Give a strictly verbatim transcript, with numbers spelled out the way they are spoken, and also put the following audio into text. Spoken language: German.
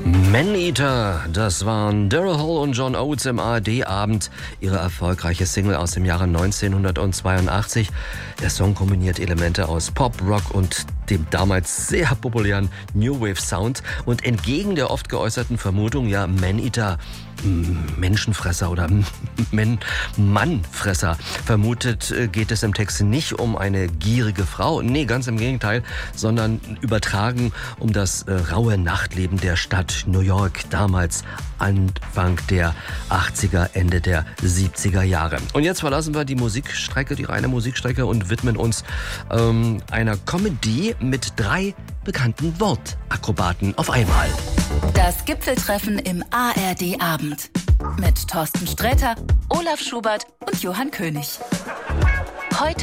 Man-Eater, das waren Daryl Hall und John Oates im A R D-Abend. Ihre erfolgreiche Single aus dem Jahre neunzehnhundertzweiundachtzig. Der Song kombiniert Elemente aus Pop, Rock und dem damals sehr populären New Wave Sound. Und entgegen der oft geäußerten Vermutung, ja, Man-Eater, Menschenfresser oder Men Mannfresser. Vermutet geht es im Text nicht um eine gierige Frau, nee, ganz im Gegenteil, sondern übertragen um das äh, raue Nachtleben der Stadt New York, damals Anfang der achtziger, Ende der siebziger Jahre. Und jetzt verlassen wir die Musikstrecke, die reine Musikstrecke und widmen uns ähm, einer Comedy mit drei bekannten Wortakrobaten auf einmal. Das Gipfeltreffen im A R D-Abend mit Thorsten Sträter, Olaf Schubert und Johann König. Heute